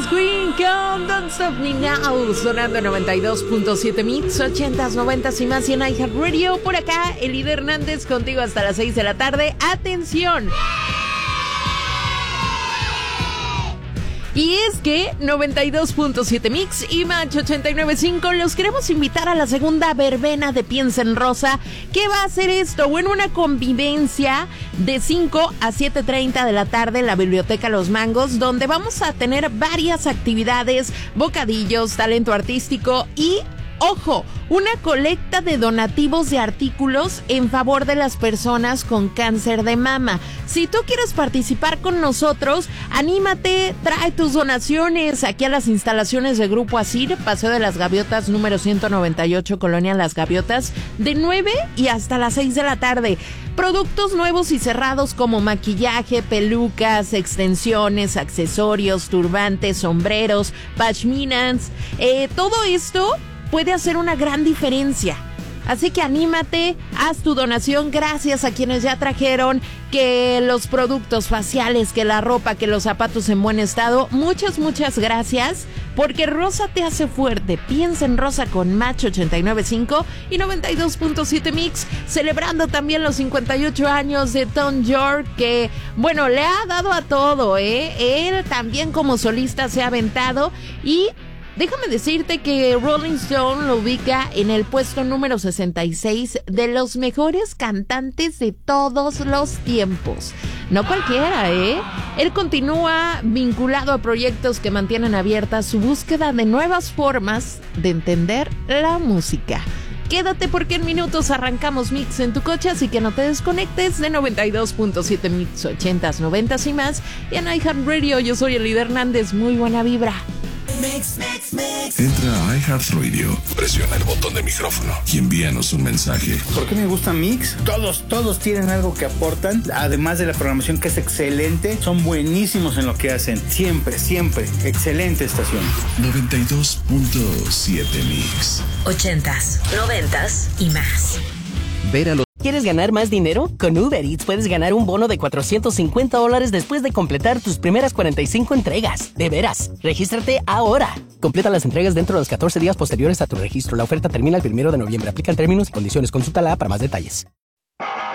Jesús Queen con Don't Stop Me Now, sonando 92.7 Mix, 80s, 90s y más, y en iHeartRadio. Por acá, Elide Hernández contigo hasta las 6 de la tarde. ¡Atención! Y es que 92.7 Mix y Match 89.5 los queremos invitar a la segunda verbena de Piensa en Rosa. ¿Qué va a ser esto? Bueno, una convivencia de 5 a 7:30 de la tarde en la Biblioteca Los Mangos, donde vamos a tener varias actividades, bocadillos, talento artístico y... ¡ojo! Una colecta de donativos de artículos en favor de las personas con cáncer de mama. Si tú quieres participar con nosotros, anímate, trae tus donaciones aquí a las instalaciones de Grupo Asir, Paseo de las Gaviotas, número 198, Colonia Las Gaviotas, de 9 y hasta las 6 de la tarde. Productos nuevos y cerrados como maquillaje, pelucas, extensiones, accesorios, turbantes, sombreros, pashminas, todo esto puede hacer una gran diferencia. Así que anímate, haz tu donación. Gracias a quienes ya trajeron que los productos faciales, que la ropa, que los zapatos en buen estado. Muchas gracias, porque Rosa te hace fuerte. Piensa en Rosa con Match 89.5 y 92.7 Mix, celebrando también los 58 años de Tom York, que, bueno, le ha dado a todo, Él también como solista se ha aventado y... déjame decirte que Rolling Stone lo ubica en el puesto número 66 de los mejores cantantes de todos los tiempos. No cualquiera, Él continúa vinculado a proyectos que mantienen abierta su búsqueda de nuevas formas de entender la música. Quédate porque en minutos arrancamos Mix en tu coche, así que no te desconectes de 92.7 Mix, 80s, 90s y más. Y en iHeartRadio, yo soy Elide Hernández. Muy buena vibra. Mix. Entra a iHeartRadio, presiona el botón de micrófono y envíanos un mensaje. ¿Por qué me gusta Mix? Todos tienen algo que aportan, además de la programación que es excelente. Son buenísimos en lo que hacen. Siempre. Excelente estación. 92.7 Mix. 80s, 90s y más. ¿Quieres ganar más dinero? Con Uber Eats puedes ganar un bono de $450 después de completar tus primeras 45 entregas. ¡De veras! ¡Regístrate ahora! Completa las entregas dentro de los 14 días posteriores a tu registro. La oferta termina el 1 de noviembre. Aplican términos y condiciones. Consúltala para más detalles.